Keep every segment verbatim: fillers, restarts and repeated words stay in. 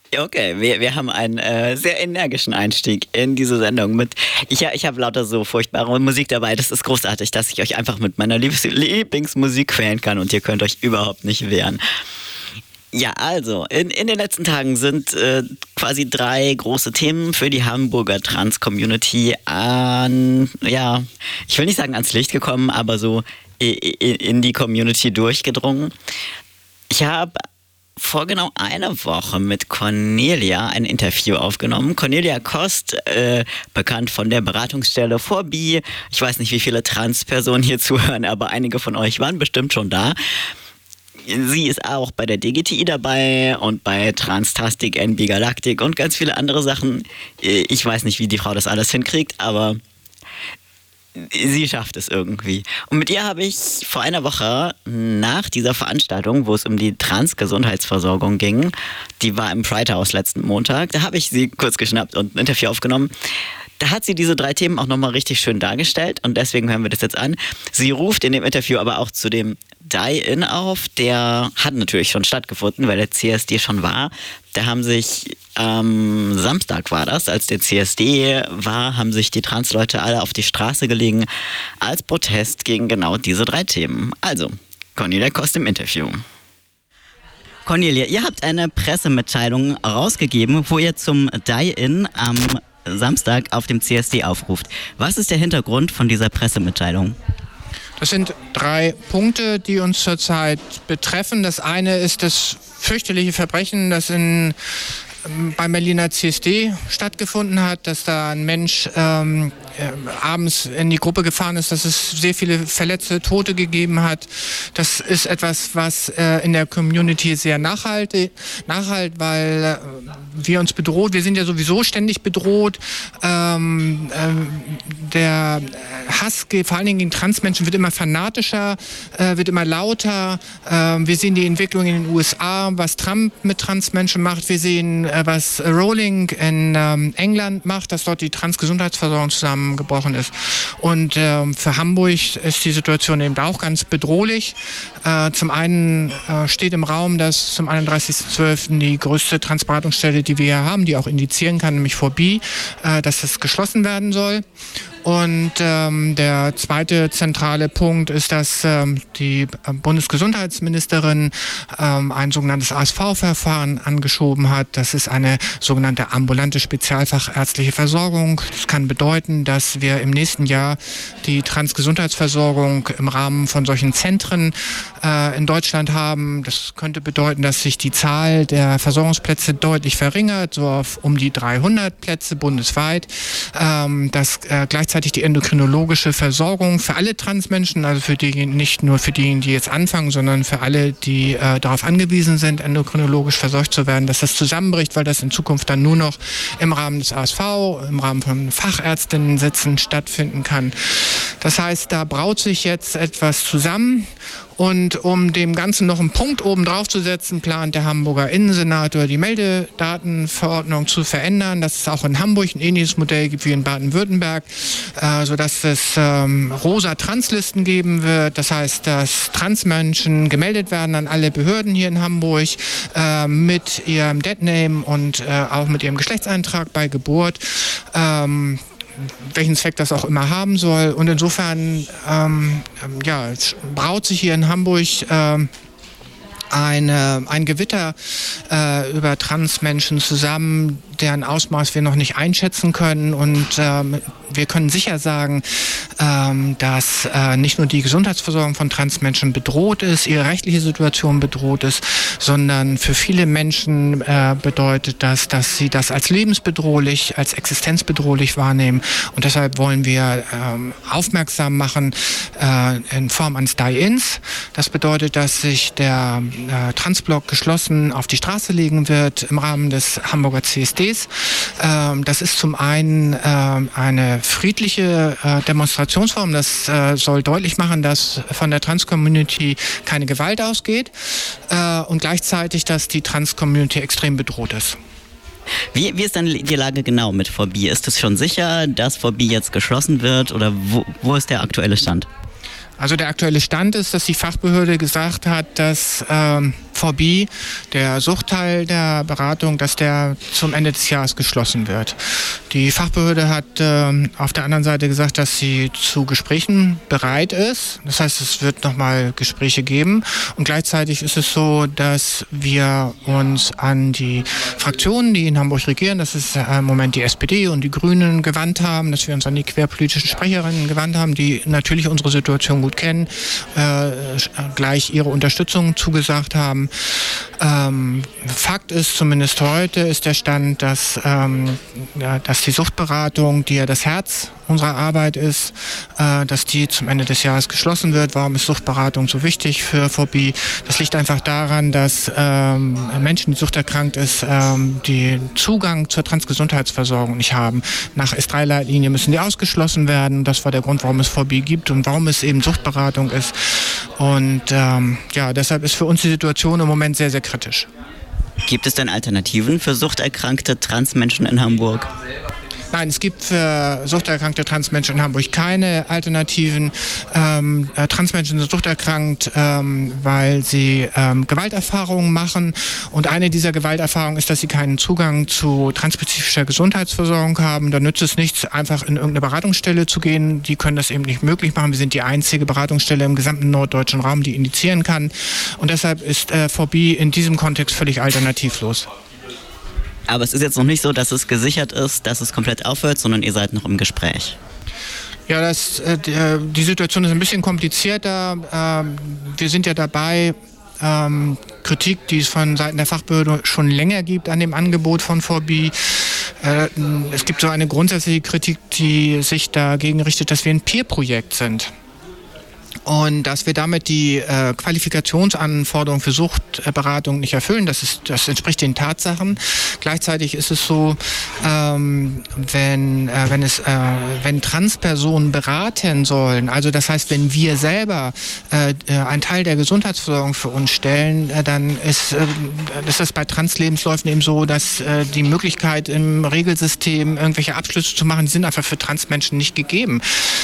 Okay, wir, wir haben einen äh, sehr energischen Einstieg in diese Sendung mit. Ich, ich habe lauter so furchtbare Musik dabei. Das ist großartig, dass ich euch einfach mit meiner Lieblings Lieblingsmusik quälen kann und ihr könnt euch überhaupt nicht wehren. Ja, also, in, in den letzten Tagen sind äh, quasi drei große Themen für die Hamburger Trans-Community an, ja, ich will nicht sagen ans Licht gekommen, aber so in, in die Community durchgedrungen. Ich habe vor genau einer Woche mit Cornelia ein Interview aufgenommen. Cornelia Kost, äh, bekannt von der Beratungsstelle For Bi. Ich weiß nicht, wie viele Trans-Personen hier zuhören, aber einige von euch waren bestimmt schon da. Sie ist auch bei der D G T I dabei und bei Transtastic, N B Galactic und ganz viele andere Sachen. Ich weiß nicht, wie die Frau das alles hinkriegt, aber sie schafft es irgendwie. Und mit ihr habe ich vor einer Woche nach dieser Veranstaltung, wo es um die Trans-Gesundheitsversorgung ging, die war im Pride House letzten Montag, da habe ich sie kurz geschnappt und ein Interview aufgenommen. Da hat sie diese drei Themen auch nochmal richtig schön dargestellt und deswegen hören wir das jetzt an. Sie ruft in dem Interview aber auch zu dem Die-In auf, der hat natürlich schon stattgefunden, weil der C S D schon war. Da haben sich, am ähm, Samstag war das, als der C S D war, haben sich die Trans-Leute alle auf die Straße gelegen als Protest gegen genau diese drei Themen. Also, Cornelia Kost im Interview. Cornelia, ihr habt eine Pressemitteilung rausgegeben, wo ihr zum Die-In am Samstag auf dem C S D aufruft. Was ist der Hintergrund von dieser Pressemitteilung? Das sind drei Punkte, die uns zurzeit betreffen. Das eine ist das fürchterliche Verbrechen, das in, beim Berliner C S D stattgefunden hat, dass da ein Mensch ähm, äh, abends in die Gruppe gefahren ist, dass es sehr viele Verletzte, Tote gegeben hat. Das ist etwas, was äh, in der Community sehr nachhaltig, nachhalt, weil äh, wir uns bedroht, wir sind ja sowieso ständig bedroht. Ähm, äh, der Hass, vor allen Dingen gegen Transmenschen, wird immer fanatischer, äh, wird immer lauter. Äh, wir sehen die Entwicklung in den U S A, was Trump mit Transmenschen macht. Wir sehen, äh, was Rowling in ähm, England macht, dass dort die Transgesundheitsversorgung zusammengebrochen ist. Und äh, für Hamburg ist die Situation eben auch ganz bedrohlich. Äh, zum einen äh, steht im Raum, dass zum einunddreißigsten zwölften die größte Transberatungsstelle, die wir hier haben, die auch indizieren kann, nämlich For Bi, äh, dass das geschlossen werden soll. Und ähm, der zweite zentrale Punkt ist, dass ähm, die Bundesgesundheitsministerin ähm, ein sogenanntes A S V-Verfahren angeschoben hat. Das ist eine sogenannte ambulante spezialfachärztliche Versorgung. Das kann bedeuten, dass wir im nächsten Jahr die Transgesundheitsversorgung im Rahmen von solchen Zentren äh, in Deutschland haben. Das könnte bedeuten, dass sich die Zahl der Versorgungsplätze deutlich verringert, so auf um die dreihundert Plätze bundesweit. Ähm, das äh, gleichzeitig die endokrinologische Versorgung für alle Transmenschen, also für die, nicht nur für diejenigen, die jetzt anfangen, sondern für alle, die äh, darauf angewiesen sind, endokrinologisch versorgt zu werden, dass das zusammenbricht, weil das in Zukunft dann nur noch im Rahmen des A S V, im Rahmen von Fachärztinnen-Sitzen stattfinden kann. Das heißt, da braut sich jetzt etwas zusammen. Und um dem Ganzen noch einen Punkt oben drauf zu setzen, plant der Hamburger Innensenator, die Meldedatenverordnung zu verändern, dass es auch in Hamburg ein ähnliches Modell gibt wie in Baden-Württemberg, äh, sodass es ähm, rosa Translisten geben wird. Das heißt, dass Transmenschen gemeldet werden an alle Behörden hier in Hamburg äh, mit ihrem Deadname und äh, auch mit ihrem Geschlechtseintrag bei Geburt. Ähm, welchen Zweck das auch immer haben soll. Und insofern ähm, ja, braut sich hier in Hamburg ähm, eine, ein Gewitter äh, über Transmenschen zusammen, deren Ausmaß wir noch nicht einschätzen können. Und ähm, wir können sicher sagen, ähm, dass äh, nicht nur die Gesundheitsversorgung von Transmenschen bedroht ist, ihre rechtliche Situation bedroht ist, sondern für viele Menschen äh, bedeutet das, dass sie das als lebensbedrohlich, als existenzbedrohlich wahrnehmen. Und deshalb wollen wir ähm, aufmerksam machen äh, in Form eines Die-Ins. Das bedeutet, dass sich der äh, Transblock geschlossen auf die Straße legen wird im Rahmen des Hamburger C S D. Ähm, das ist zum einen äh, eine friedliche äh, Demonstrationsform. Das äh, soll deutlich machen, dass von der Trans-Community keine Gewalt ausgeht äh, und gleichzeitig, dass die Trans-Community extrem bedroht ist. Wie, wie ist dann die Lage genau mit For Bi? Ist es schon sicher, dass For Bi jetzt geschlossen wird oder wo, wo ist der aktuelle Stand? Also der aktuelle Stand ist, dass die Fachbehörde gesagt hat, dass ähm, V B, der Suchtteil der Beratung, dass der zum Ende des Jahres geschlossen wird. Die Fachbehörde hat ähm, auf der anderen Seite gesagt, dass sie zu Gesprächen bereit ist. Das heißt, es wird nochmal Gespräche geben. Und gleichzeitig ist es so, dass wir uns an die Fraktionen, die in Hamburg regieren, das ist im Moment die S P D und die Grünen, gewandt haben, dass wir uns an die querpolitischen Sprecherinnen gewandt haben, die natürlich unsere Situation gut kennen, äh, gleich ihre Unterstützung zugesagt haben. Ähm, Fakt ist, zumindest heute ist der Stand, dass, ähm, ja, dass die Suchtberatung, die ja das Herz unserer Arbeit ist, äh, dass die zum Ende des Jahres geschlossen wird. Warum ist Suchtberatung so wichtig für V B? Das liegt einfach daran, dass ähm, Menschen, die suchterkrankt ist, ähm, die Zugang zur Transgesundheitsversorgung nicht haben. Nach S drei Leitlinien müssen die ausgeschlossen werden. Das war der Grund, warum es V B gibt und warum es eben Suchtberatung ist. Und ähm, ja, deshalb ist für uns die Situation im Moment sehr, sehr kritisch. Gibt es denn Alternativen für suchterkrankte Transmenschen in Hamburg? Nein, es gibt für suchterkrankte Transmenschen in Hamburg keine Alternativen. Ähm, äh, Transmenschen sind suchterkrankt, ähm, weil sie ähm, Gewalterfahrungen machen. Und eine dieser Gewalterfahrungen ist, dass sie keinen Zugang zu transspezifischer Gesundheitsversorgung haben. Da nützt es nichts, einfach in irgendeine Beratungsstelle zu gehen. Die können das eben nicht möglich machen. Wir sind die einzige Beratungsstelle im gesamten norddeutschen Raum, die indizieren kann. Und deshalb ist äh, V B in diesem Kontext völlig alternativlos. Aber es ist jetzt noch nicht so, dass es gesichert ist, dass es komplett aufhört, sondern ihr seid noch im Gespräch. Ja, das, äh, die Situation ist ein bisschen komplizierter. Ähm, wir sind ja dabei, ähm, Kritik, die es von Seiten der Fachbehörde schon länger gibt an dem Angebot von V B. Äh, es gibt so eine grundsätzliche Kritik, die sich dagegen richtet, dass wir ein Peer-Projekt sind. Und dass wir damit die äh, Qualifikationsanforderungen für Suchtberatung nicht erfüllen, das, ist, das entspricht den Tatsachen. Gleichzeitig ist es so, ähm, wenn, äh, wenn, es, äh, wenn Transpersonen beraten sollen, also das heißt, wenn wir selber äh, einen Teil der Gesundheitsversorgung für uns stellen, äh, dann ist, äh, ist das bei Translebensläufen eben so, dass äh, die Möglichkeit im Regelsystem irgendwelche Abschlüsse zu machen, die sind einfach für Transmenschen nicht gegeben.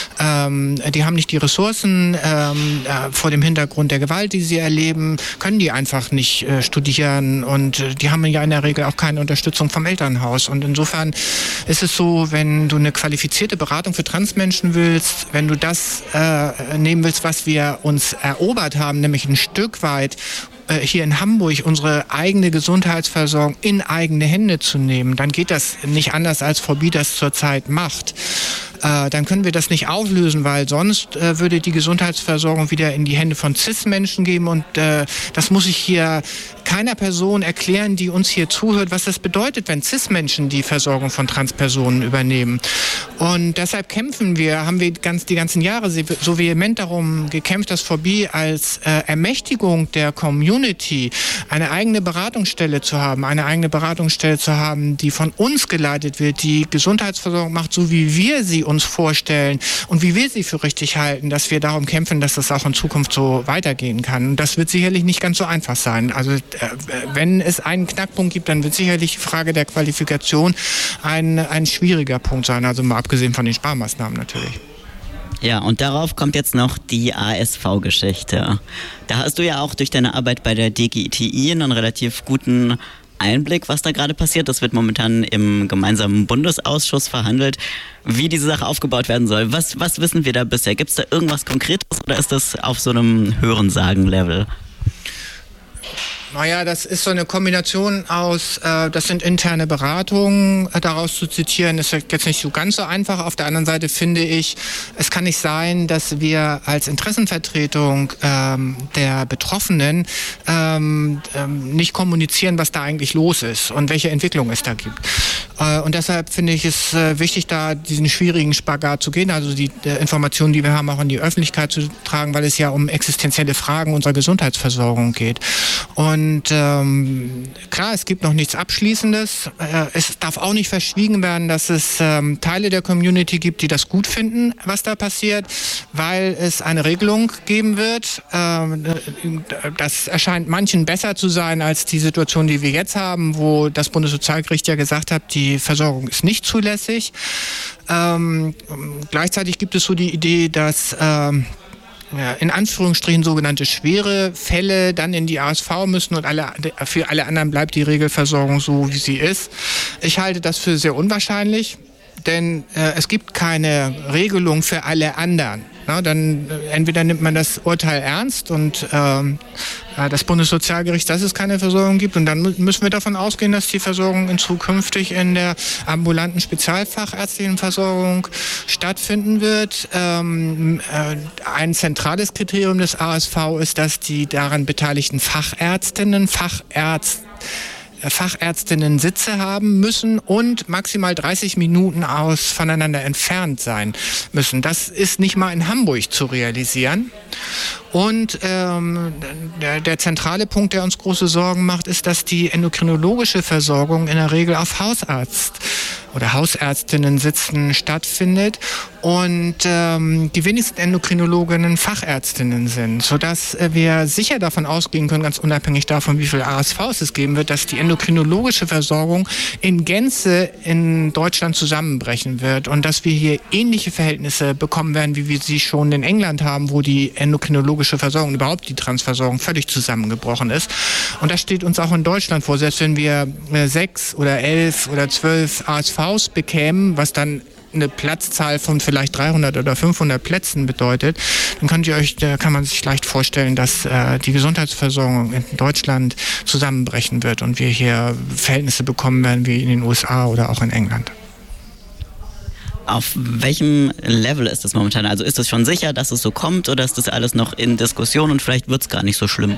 Ähm, die haben nicht die Ressourcen, Ähm, äh, vor dem Hintergrund der Gewalt, die sie erleben, können die einfach nicht äh, studieren und äh, die haben ja in der Regel auch keine Unterstützung vom Elternhaus. Und insofern ist es so, wenn du eine qualifizierte Beratung für Transmenschen willst, wenn du das äh, nehmen willst, was wir uns erobert haben, nämlich ein Stück weit hier in Hamburg unsere eigene Gesundheitsversorgung in eigene Hände zu nehmen, dann geht das nicht anders, als V B das zurzeit macht. Äh, dann können wir das nicht auflösen, weil sonst äh, würde die Gesundheitsversorgung wieder in die Hände von Cis-Menschen geben und äh, das muss ich hier keiner Person erklären, die uns hier zuhört, was das bedeutet, wenn Cis-Menschen die Versorgung von Transpersonen übernehmen. Und deshalb kämpfen wir, haben wir ganz, die ganzen Jahre so vehement darum gekämpft, dass V B als äh, Ermächtigung der Community eine eigene Beratungsstelle zu haben, eine eigene Beratungsstelle zu haben, die von uns geleitet wird, die Gesundheitsversorgung macht, so wie wir sie uns vorstellen und wie wir sie für richtig halten, dass wir darum kämpfen, dass das auch in Zukunft so weitergehen kann. Und das wird sicherlich nicht ganz so einfach sein. Also äh, wenn es einen Knackpunkt gibt, dann wird sicherlich die Frage der Qualifikation ein, ein schwieriger Punkt sein, also mal abgesehen von den Sparmaßnahmen natürlich. Ja, und darauf kommt jetzt noch die A S V-Geschichte. Da hast du ja auch durch deine Arbeit bei der D G I T I einen relativ guten Einblick, was da gerade passiert. Das wird momentan im gemeinsamen Bundesausschuss verhandelt, wie diese Sache aufgebaut werden soll. Was, was wissen wir da bisher? Gibt es da irgendwas Konkretes oder ist das auf so einem Hörensagen-Level? Naja, das ist so eine Kombination aus, äh, das sind interne Beratungen, äh, daraus zu zitieren, ist jetzt nicht so ganz so einfach. Auf der anderen Seite finde ich, es kann nicht sein, dass wir als Interessenvertretung ähm, der Betroffenen ähm, ähm, nicht kommunizieren, was da eigentlich los ist und welche Entwicklung es da gibt. Äh, und deshalb finde ich es äh, wichtig, da diesen schwierigen Spagat zu gehen, also die äh, Informationen, die wir haben, auch in die Öffentlichkeit zu tragen, weil es ja um existenzielle Fragen unserer Gesundheitsversorgung geht. Und Und ähm, klar, es gibt noch nichts Abschließendes. Äh, es darf auch nicht verschwiegen werden, dass es ähm, Teile der Community gibt, die das gut finden, was da passiert, weil es eine Regelung geben wird. Ähm, das erscheint manchen besser zu sein als die Situation, die wir jetzt haben, wo das Bundessozialgericht ja gesagt hat, die Versorgung ist nicht zulässig. Ähm, gleichzeitig gibt es so die Idee, dass ähm, ja, in Anführungsstrichen sogenannte schwere Fälle dann in die A S V müssen und alle, für alle anderen bleibt die Regelversorgung so, wie sie ist. Ich halte das für sehr unwahrscheinlich, denn äh, es gibt keine Regelung für alle anderen. Na, dann äh, entweder nimmt man das Urteil ernst und ähm, äh, das Bundessozialgericht, dass es keine Versorgung gibt, und dann müssen wir davon ausgehen, dass die Versorgung in zukünftig in der ambulanten spezialfachärztlichen Versorgung stattfinden wird. Ähm, äh, ein zentrales Kriterium des A S V ist, dass die daran beteiligten Fachärztinnen, Fachärzte Fachärztinnen Sitze haben müssen und maximal dreißig Minuten aus voneinander entfernt sein müssen. Das ist nicht mal in Hamburg zu realisieren. Und ähm, der, der zentrale Punkt, der uns große Sorgen macht, ist, dass die endokrinologische Versorgung in der Regel auf Hausarzt oder Hausärztinnen sitzen stattfindet und ähm, die wenigsten Endokrinologinnen Fachärztinnen sind, sodass äh, wir sicher davon ausgehen können, ganz unabhängig davon, wie viele A S Vs es geben wird, dass die endokrinologische Versorgung in Gänze in Deutschland zusammenbrechen wird und dass wir hier ähnliche Verhältnisse bekommen werden, wie wir sie schon in England haben, wo die endokrinologische Versorgung, überhaupt die Transversorgung völlig zusammengebrochen ist. Und das steht uns auch in Deutschland vor. Selbst wenn wir äh, sechs oder elf oder zwölf A S Vs bekämen, was dann eine Platzzahl von vielleicht dreihundert oder fünfhundert Plätzen bedeutet, dann könnt ihr euch, da kann man sich leicht vorstellen, dass äh, die Gesundheitsversorgung in Deutschland zusammenbrechen wird und wir hier Verhältnisse bekommen werden wie in den U S A oder auch in England. Auf welchem Level ist das momentan? Also ist es schon sicher, dass es so kommt, oder ist das alles noch in Diskussion und vielleicht wird es gar nicht so schlimm?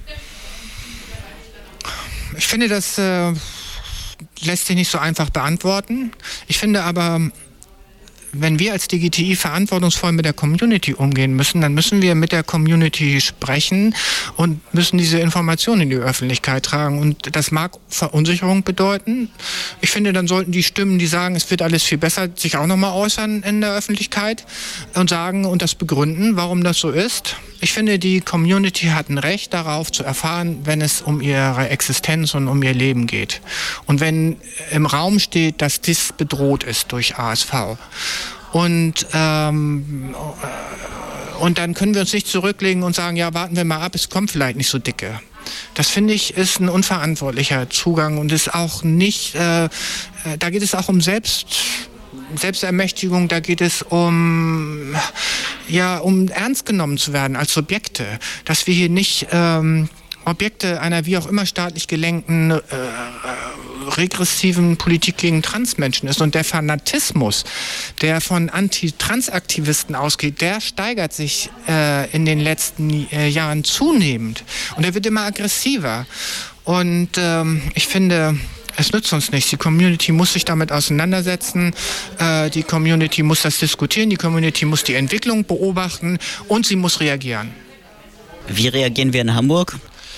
Ich finde, das äh, lässt sich nicht so einfach beantworten. Ich finde aber, wenn wir als D G T I verantwortungsvoll mit der Community umgehen müssen, dann müssen wir mit der Community sprechen und müssen diese Informationen in die Öffentlichkeit tragen. Und das mag Verunsicherung bedeuten. Ich finde, dann sollten die Stimmen, die sagen, es wird alles viel besser, sich auch nochmal äußern in der Öffentlichkeit und sagen und das begründen, warum das so ist. Ich finde, die Community hat ein Recht darauf zu erfahren, wenn es um ihre Existenz und um ihr Leben geht. Und wenn im Raum steht, dass dies bedroht ist durch A S V. Und, ähm, und dann können wir uns nicht zurücklegen und sagen, ja, warten wir mal ab, es kommt vielleicht nicht so dicke. Das, finde ich, ist ein unverantwortlicher Zugang und ist auch nicht, äh, da geht es auch um Selbst... Selbstermächtigung, da geht es um, ja, um ernst genommen zu werden als Subjekte, dass wir hier nicht ähm, Objekte einer wie auch immer staatlich gelenkten äh, regressiven Politik gegen Transmenschen ist. Und der Fanatismus, der von Anti-Trans-Aktivisten ausgeht, der steigert sich äh, in den letzten äh, Jahren zunehmend und er wird immer aggressiver. Und ähm, ich finde, es nützt uns nichts. Die Community muss sich damit auseinandersetzen. Äh, die Community muss das diskutieren. Die Community muss die Entwicklung beobachten und sie muss reagieren. Wie reagieren wir in Hamburg?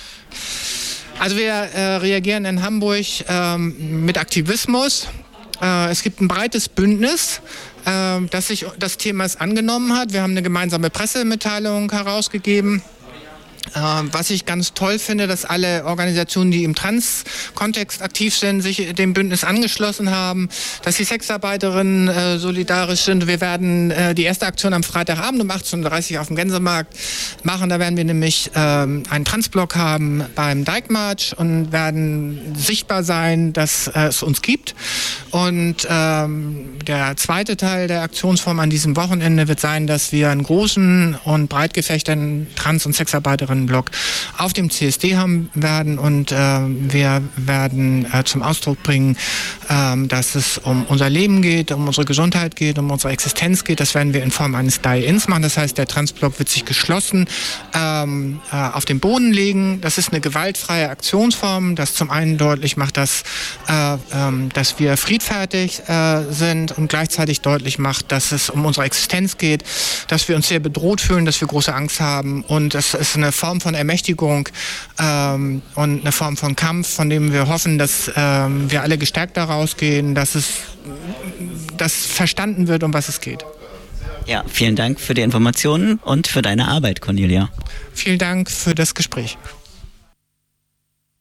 Also wir äh, reagieren in Hamburg ähm, mit Aktivismus. Äh, es gibt ein breites Bündnis, äh, das sich das Themas angenommen hat. Wir haben eine gemeinsame Pressemitteilung herausgegeben. Was ich ganz toll finde, dass alle Organisationen, die im Trans-Kontext aktiv sind, sich dem Bündnis angeschlossen haben, dass die Sexarbeiterinnen äh, solidarisch sind. Wir werden äh, die erste Aktion am Freitagabend um achtzehn Uhr dreißig auf dem Gänsemarkt machen. Da werden wir nämlich ähm, einen Transblock haben beim Dijkmarsch und werden sichtbar sein, dass äh, es uns gibt. Und ähm, der zweite Teil der Aktionsform an diesem Wochenende wird sein, dass wir einen großen und breit gefächerten Trans- und Sexarbeiterinnen Block auf dem C S D haben werden und äh, wir werden äh, zum Ausdruck bringen, äh, dass es um unser Leben geht, um unsere Gesundheit geht, um unsere Existenz geht. Das werden wir in Form eines Die-Ins machen. Das heißt, der Transblock wird sich geschlossen ähm, äh, auf den Boden legen. Das ist eine gewaltfreie Aktionsform, das zum einen deutlich macht, dass, äh, ähm, dass wir friedfertig äh, sind und gleichzeitig deutlich macht, dass es um unsere Existenz geht, dass wir uns sehr bedroht fühlen, dass wir große Angst haben und das ist eine Form von Ermächtigung ähm, und eine Form von Kampf, von dem wir hoffen, dass ähm, wir alle gestärkt daraus gehen, dass es dass verstanden wird, um was es geht. Ja, vielen Dank für die Informationen und für deine Arbeit, Cornelia. Vielen Dank für das Gespräch.